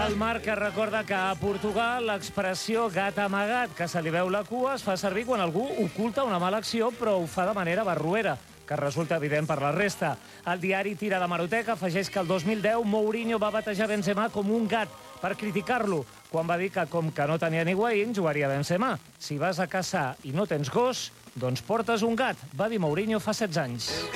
El Marca recorda que a Portugal l'expressió gat amagat, que se li veu la cua, es fa servir quan algú oculta una mala acció però ho fa de manera barroera, que resulta evident per la resta. El diari Tira d'Hemeroteca afegeix que el 2010 Mourinho va batejar Benzema com un gat per criticar-lo, quan va dir que com que no tenia ni Higuaín, jugaria Benzema. Si vas a caçar i no tens gos, doncs portes un gat, va dir Mourinho fa 16 anys.